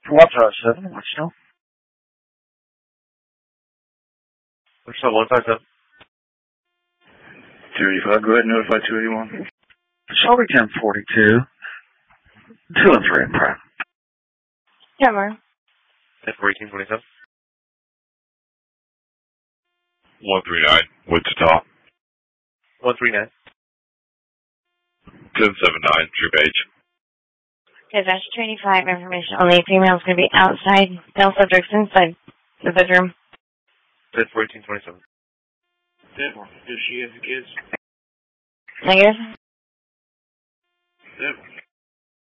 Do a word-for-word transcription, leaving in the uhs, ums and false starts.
Water seven, what's now? What's up, one five seven? two eighty-five, go ahead and notify two eighty-one. Shelby ten forty-two. Two and three in prep. Yeah, Mark. ten four eighteen twenty-seven. one three nine, Wichita. one three nine. ten seventy-nine, True Page. Okay, that's two eighty-five information only. Female's going to be outside. Male subjects inside the bedroom. ten four eighteen twenty-seven. ten four, does she have the kids? Negative? ten